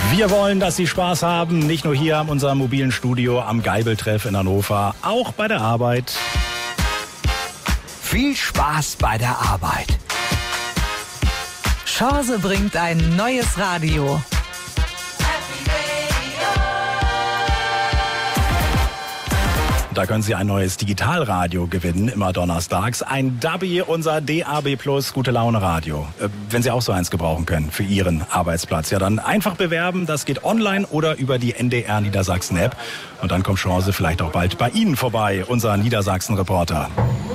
Wir wollen, dass Sie Spaß haben, nicht nur hier in unserem mobilen Studio am Geibeltreff in Hannover, auch bei der Arbeit. Viel Spaß bei der Arbeit. Chance bringt ein neues Radio. Da können Sie ein neues Digitalradio gewinnen, immer donnerstags. Ein Dabi, unser DAB Plus Gute Laune Radio. Wenn Sie auch so eins gebrauchen können für Ihren Arbeitsplatz, ja dann einfach bewerben. Das geht online oder über die NDR Niedersachsen App. Und dann kommt Chance vielleicht auch bald bei Ihnen vorbei, unser Niedersachsen-Reporter.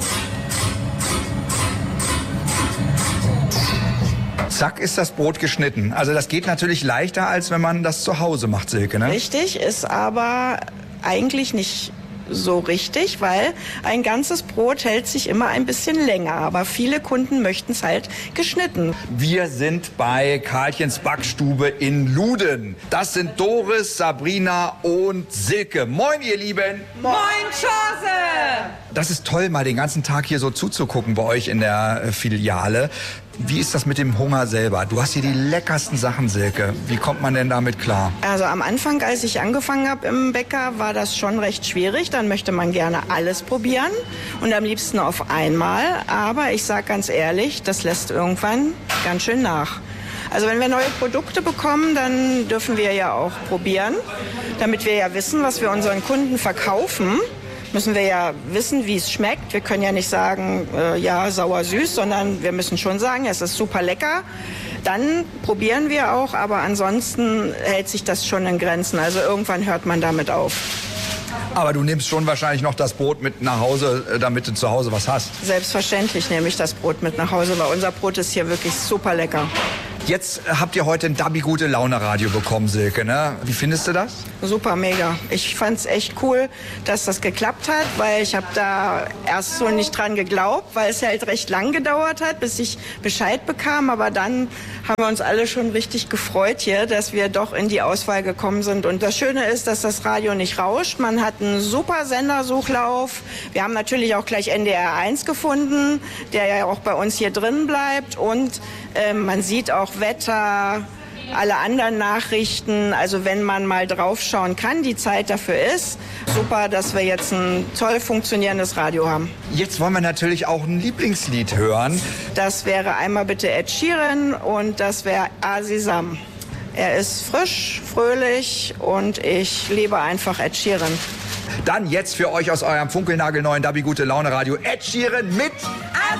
Zack, ist das Brot geschnitten. Also das geht natürlich leichter, als wenn man das zu Hause macht, Silke, ne? Richtig, ist aber eigentlich nicht so richtig, weil ein ganzes Brot hält sich immer ein bisschen länger. Aber viele Kunden möchten es halt geschnitten. Wir sind bei Karlchens Backstube in Luden. Das sind Doris, Sabrina und Silke. Moin, ihr Lieben. Moin, Chance! Das ist toll, mal den ganzen Tag hier so zuzugucken bei euch in der Filiale. Wie ist das mit dem Hunger selber? Du hast hier die leckersten Sachen, Silke. Wie kommt man denn damit klar? Also am Anfang, als ich angefangen habe im Bäcker, war das schon recht schwierig. Dann möchte man gerne alles probieren und am liebsten auf einmal. Aber ich sage ganz ehrlich, das lässt irgendwann ganz schön nach. Also wenn wir neue Produkte bekommen, dann dürfen wir ja auch probieren, damit wir ja wissen, was wir unseren Kunden verkaufen. Müssen wir ja wissen, wie es schmeckt. Wir können ja nicht sagen, ja, sauer, süß, sondern wir müssen schon sagen, es ist super lecker. Dann probieren wir auch, aber ansonsten hält sich das schon in Grenzen. Also irgendwann hört man damit auf. Aber du nimmst schon wahrscheinlich noch das Brot mit nach Hause, damit du zu Hause was hast. Selbstverständlich nehme ich das Brot mit nach Hause, weil unser Brot ist hier wirklich super lecker. Jetzt habt ihr heute ein Dabi Gute Laune Radio bekommen, Silke, ne? Wie findest du das? Super, mega. Ich fand's echt cool, dass das geklappt hat, weil ich habe da erst so nicht dran geglaubt, weil es halt recht lang gedauert hat, bis ich Bescheid bekam. Aber dann haben wir uns alle schon richtig gefreut hier, dass wir doch in die Auswahl gekommen sind. Und das Schöne ist, dass das Radio nicht rauscht. Man hat einen super Sendersuchlauf. Wir haben natürlich auch gleich NDR 1 gefunden, der ja auch bei uns hier drin bleibt. Und man sieht auch Wetter, alle anderen Nachrichten. Also wenn man mal draufschauen kann, die Zeit dafür ist. Super, dass wir jetzt ein toll funktionierendes Radio haben. Jetzt wollen wir natürlich auch ein Lieblingslied hören. Das wäre einmal bitte Ed Sheeran und das wäre Asisam. Er ist frisch, fröhlich und ich liebe einfach Ed Sheeran. Dann jetzt für euch aus eurem funkelnagelneuen Dabi Gute Laune Radio Ed Sheeran mit